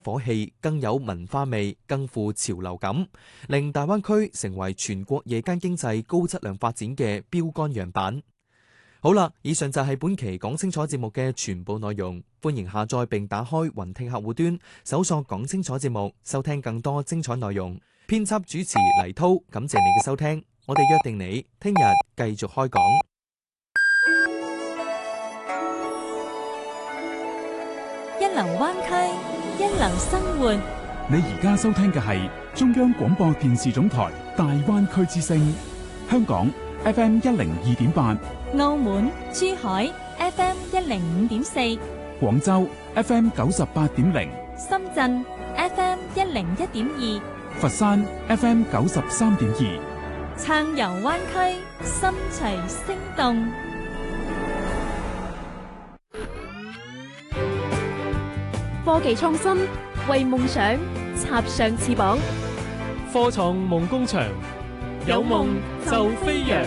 火氣更有文化味，更富潮流感，令大灣區成為全國夜間經濟高質量發展嘅標杆樣板。好啦，以上就係本期講清楚節目嘅全部內容。歡迎下載並打開雲聽客戶端，搜索講清楚節目，收聽更多精彩內容。編輯主持黎滔，感謝你嘅收聽。我哋約定你聽日繼續開講。 一流灣區，一流生活。 你而家收聽嘅係中央廣播電視總台大灣區之聲，香港 FM 102.8， 澳門、珠海 FM 105.4， 廣州 FM 98.0， 深圳 FM 101.2， 佛山 FM 93.2。 暢遊灣區，心隨聲動。 科技創新，為夢想插上翅膀。 科創夢工場，有夢就飛揚。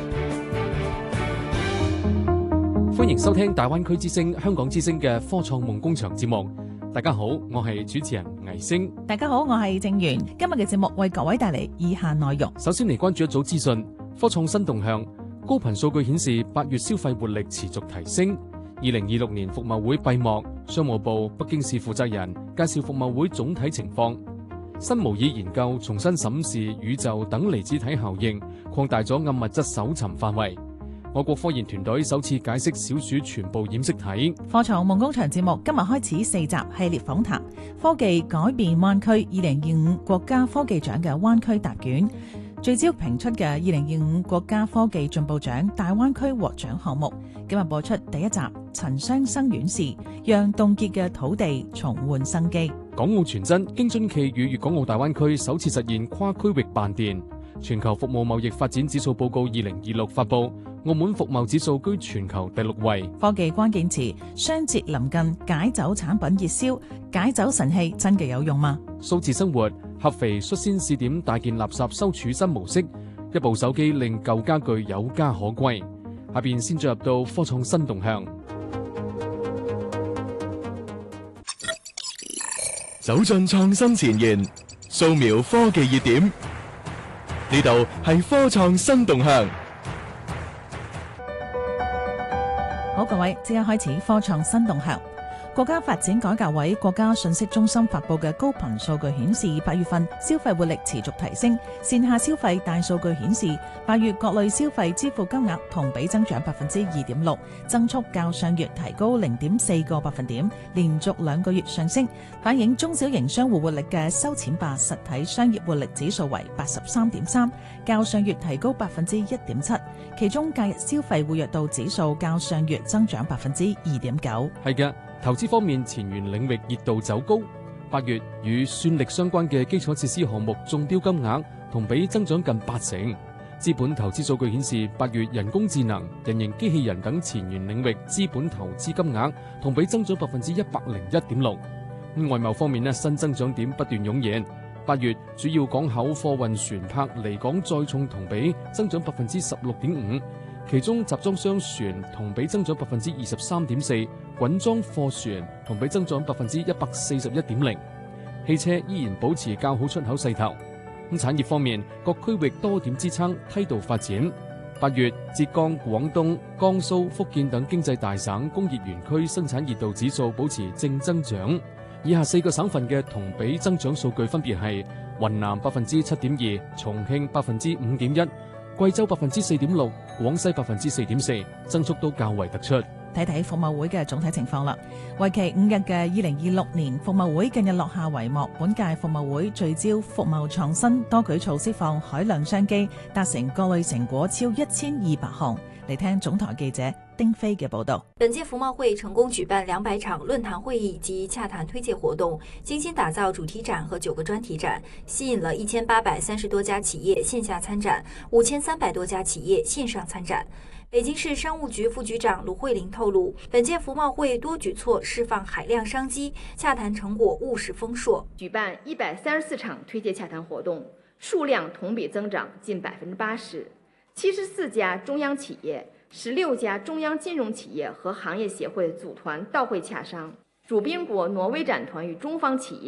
歡迎收聽大灣區之聲、香港之聲嘅科創夢工場節目。大家好，我係主持人倪星。 大家好，我係正源。今日嘅節目為各位帶嚟以下內容。 首先嚟關注一組資訊。科創新動向，高頻數據顯示8月消費活力持續提升。2026年服務會閉幕，商務部北京市負責人介紹服務會總體情況。新模擬研究重新審視宇宙等離子體效應，擴大咗暗物質搜尋範圍。我國科研團隊首次解釋小鼠全部染色體。 科創夢工場節目今日開始4集系列訪談，科技改變灣區2025國家科技獎嘅灣區答卷，聚焦評出嘅2025國家科技進步獎大灣區獲獎項目。今日播出第一集，陳雙生院士讓凍結嘅土地重煥生機。 港澳傳真京津冀與粵港澳大灣區首次實現跨區域辦電。全球服務貿易發展指數報告2026發布，澳門服貿指數居全球第6位。 科技關鍵詞，雙節臨近，解酒產品熱銷，解酒神器真嘅有用嗎？ 數字生活，合肥率先試點大件垃圾收儲新模式，一部手機令舊家具有家可歸。下邊先進入到科創新動向， 走進創新前沿，掃描科技熱點，呢度係科創新動向。 好，各位，即刻開始科創新動向。國家發展改革委國家信息中心發佈嘅高頻數據顯示，8月份消費活力持續提升。線下消費大數據顯示，8月各類消費支付金額同比增長2.6%，增速較上月提高0.4個百分點，連續2個月上升，反映中小型商戶活力嘅收錢吧實體商業活力指數為83.3，較上月提高1.7%。其中假日消費活躍度指數較上月增長2.9%。 係嘅。投資方面，前沿領域熱度走高。8月與算力相關嘅基礎設施項目中標金額同比增長近80%。資本投資數據顯示，8月人工智能、人形機器人等前沿領域資本投資金額同比增長101.6%。外貿方面新增長點不斷湧現。8月主要港口貨運船舶離港載重同比增長16.5%。其中集裝箱船同比增長23.4%，滾裝貨船同比增長141.0%。汽車依然保持較好出口勢頭。產業方面，各區域多點支撐梯度發展。8月，浙江、廣東、江蘇、福建等經濟大省工業園區生產熱度指數保持正增長。以下4個省份嘅同比增長數據分別係雲南7.2%，重慶5.1%。貴州4.6%，廣西4.4%，增速都較為突出。 睇睇服務會嘅總體情況啦。為期5日嘅2026年服務會近日落下帷幕。本屆服務會聚焦服務創新，多舉措釋放海量商機，達成各類成果超1200項。嚟聽總台記者丁飛嘅報道。 本屆服貿會成功舉辦200場論壇會議及洽談推介活動，精心打造主題展和9個專題展，吸引了1830多家企業線下參展，5300多家企業線上參展。北京市商務局副局長盧慧玲透露，本屆服貿會多舉措釋放海量商機，洽談成果務實豐碩。 舉辦134場推介洽談活動，數量同比增長近80%，74家中央企業、16家中央金融企業和行業協會組團到會洽商。 主宾国挪威展团与中方企业